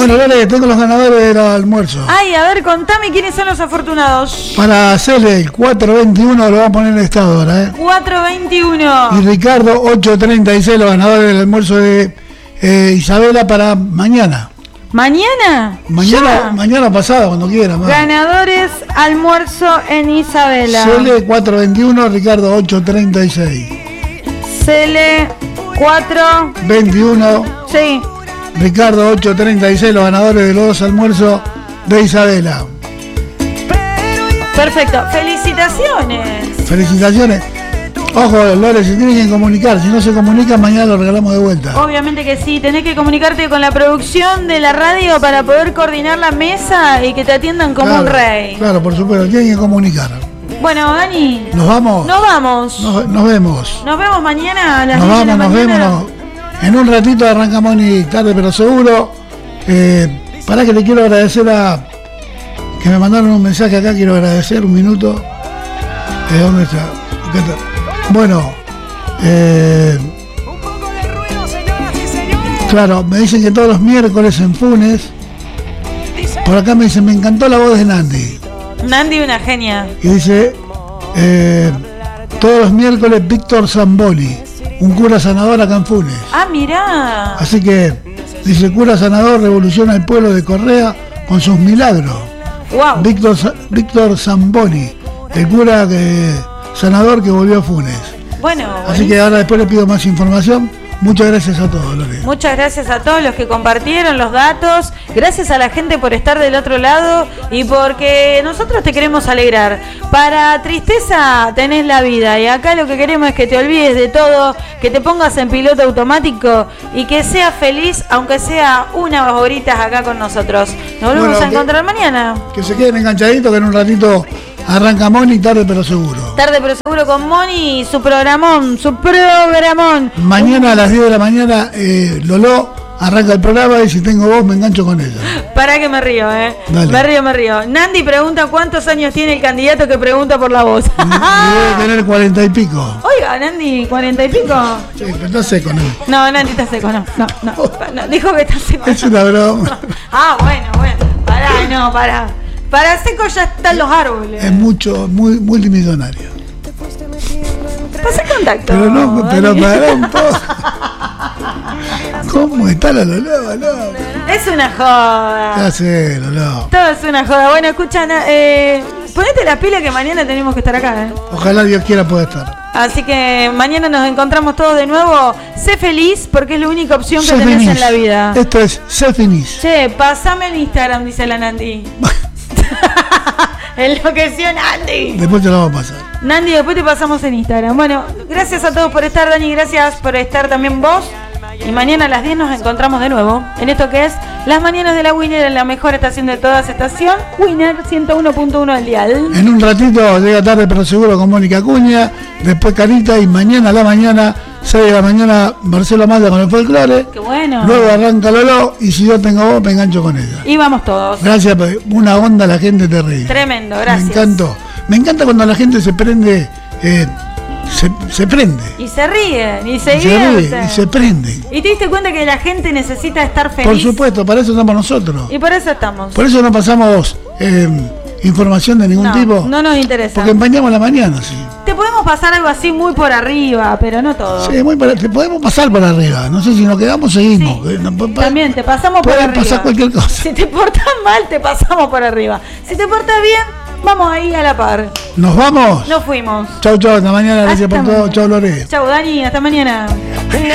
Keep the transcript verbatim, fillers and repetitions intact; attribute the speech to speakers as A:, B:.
A: Bueno, Lore, tengo los ganadores del almuerzo.
B: Ay, a ver, contame quiénes son los afortunados.
A: Para hacerle el cuatro veintiuno lo vamos a poner en estado ahora, ¿eh?
B: cuatro veintiuno.
A: Y Ricardo, ocho treinta y seis, los ganadores del almuerzo de eh, Isabela para mañana.
B: ¿Mañana?
A: Mañana,
B: Ya.
A: mañana pasado, cuando quiera. más.
B: Ganadores, almuerzo en Isabela.
A: Cele cuatro veintiuno, Ricardo ocho treinta y seis.
B: Cele cuatro.
A: veintiuno,
B: Sí.
A: Ricardo ocho treinta y seis, los ganadores de los dos almuerzos de Isabela.
B: Perfecto. Felicitaciones.
A: Felicitaciones. Ojo, Lore, se tienen que comunicar. Si no se comunican, mañana lo regalamos de vuelta.
B: Obviamente que sí, tenés que comunicarte con la producción de la radio para poder coordinar la mesa y que te atiendan como
A: Claro,
B: un rey.
A: Claro, por supuesto, tienen que comunicar.
B: Bueno, Dani,
A: ¿Nos vamos?
B: nos vamos.
A: Nos, nos vemos.
B: Nos vemos mañana a las
A: Nos
B: diez de la
A: vamos, nos
B: mañana.
A: vemos. nos- En un ratito arrancamos ni tarde, pero seguro. Eh, para que le quiero agradecer a... Que me mandaron un mensaje acá, quiero agradecer un minuto. Eh, ¿Dónde está? Acá está. Bueno, eh, claro, me dicen que todos los miércoles en Funes. Por acá me dicen, me encantó la voz de Nandi.
B: Nandi, una genia.
A: Y dice, eh, todos los miércoles Víctor Zamboli, un cura sanador acá en Funes.
B: Ah, mirá.
A: Así que, dice, cura sanador revoluciona el pueblo de Correa con sus milagros.
B: Wow.
A: Víctor, Sa- Víctor Zamboli, el cura que, sanador que volvió a Funes.
B: Bueno,
A: Así que ahora después le pido más información. Muchas gracias a todos, Lore.
B: muchas gracias a todos los que compartieron los datos, gracias a la gente por estar del otro lado y porque nosotros te queremos alegrar. Para tristeza tenés la vida y acá lo que queremos es que te olvides de todo, que te pongas en piloto automático y que seas feliz, aunque sea unas horitas acá con nosotros. Nos volvemos
A: Bueno,
B: a
A: que-
B: encontrar mañana.
A: Que se queden enganchaditos, que en un ratito arranca Moni, tarde pero seguro.
B: Tarde pero seguro con Moni y su programón, su programón.
A: Mañana a las diez de la mañana, eh, Lolo arranca el programa y si tengo voz me engancho con ella.
B: Para que me río, eh.
A: Dale.
B: Me río, me río. Nandi pregunta cuántos años tiene el candidato que pregunta por la voz.
A: Y debe tener cuarenta y pico.
B: Oiga, Nandi, cuarenta y pico.
A: Sí, pero está seco, ¿no?
B: No, Nandi está seco, no, no, no, no, dijo que está seco.
A: Es una broma.
B: Ah, bueno, bueno. Pará, no, pará. Para seco ya están los árboles.
A: Es mucho, muy multimillonario.
B: Pasa contacto.
A: Pero no, pero
B: Dani.
A: para un poco. ¿Cómo está la Lolo? Lolo?
B: Es una joda.
A: Ya sé, Lolo.
B: Todo es una joda. Bueno, escucha, na- eh, ponete la pila que mañana tenemos que estar acá, eh.
A: Ojalá Dios quiera pueda estar.
B: Así que mañana nos encontramos todos de nuevo. Sé feliz porque es la única opción que
A: Sé
B: tenés
A: feliz.
B: en la vida.
A: Esto es Sé feliz.
B: Che, pasame el Instagram, dice la Nandi. Enloqueció Nandi.
A: Después te lo vamos a pasar.
B: Nandi, después te pasamos en Instagram. Bueno, gracias a todos por estar, Dani. Gracias por estar también vos. Y mañana a las diez nos encontramos de nuevo en esto que es Las Mañanas de la Winner, en la mejor estación de todas, estación Winner ciento uno punto uno del dial.
A: En un ratito llega tarde pero seguro con Mónica Acuña, después Carita y mañana a la mañana, seis de la mañana, Marcelo Mata con el folclore.
B: Qué bueno.
A: Luego arranca Lolo y si yo tengo voz me engancho con ella.
B: Y vamos todos.
A: Gracias, por una onda la gente terrible.
B: Tremendo, gracias.
A: Me encantó. Me encanta cuando la gente se prende, eh, se, se prende.
B: Y se ríen, y se
A: Se ríe
B: divierten.
A: y se prende.
B: ¿Y te diste cuenta que la gente necesita estar feliz?
A: Por supuesto, para eso estamos nosotros.
B: Y por eso estamos.
A: Por eso no pasamos eh, información de ningún
B: no,
A: tipo.
B: no nos interesa.
A: Porque empañamos la mañana, sí.
B: Te podemos pasar algo así muy por arriba, pero no todo.
A: Sí, muy para- te podemos pasar por arriba. No sé si nos quedamos, seguimos.
B: Sí.
A: Eh, no, pa- pa-
B: También te pasamos por
A: puede
B: arriba.
A: pasar cualquier cosa.
B: Si te portas mal, te pasamos por arriba. Si te portas bien, vamos ahí a la par.
A: ¿Nos vamos?
B: Nos fuimos.
A: Chau, chau. Hasta mañana. Gracias
B: Hasta
A: por todo.
B: mañana.
A: Chau, Lore.
B: Chau, Dani. Hasta mañana.